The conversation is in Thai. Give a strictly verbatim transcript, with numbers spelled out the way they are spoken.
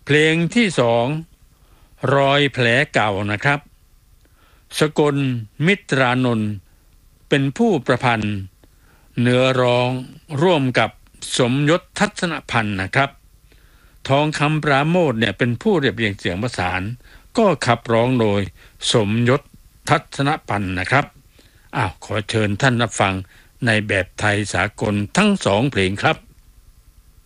เพลงที่สองรอยแผลเก่านะครับสกลมิตรานนท์เป็นผู้ประพันธ์เนื้อร้องร่วมกับสมยศทัศนพันธ์นะครับทองคำปราโมทเนี่ยเป็นผู้เรียบเรียงเสียงประสานก็ขับร้องโดยสมยศทัศนพันธ์นะครับอ้าวขอเชิญท่านรับฟังในแบบไทยสากลทั้งสองเพลงครับ